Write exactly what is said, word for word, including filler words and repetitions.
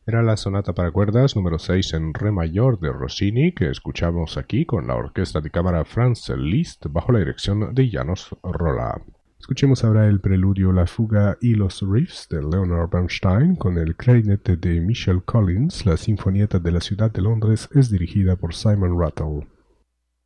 Era la sonata para cuerdas número seis en re mayor de Rossini que escuchamos aquí con la orquesta de cámara Franz Liszt bajo la dirección de János Rolla. Escuchemos ahora el preludio La fuga y los riffs de Leonard Bernstein con el clarinete de Michel Collins. La Sinfonieta de la Ciudad de Londres es dirigida por Simon Rattle.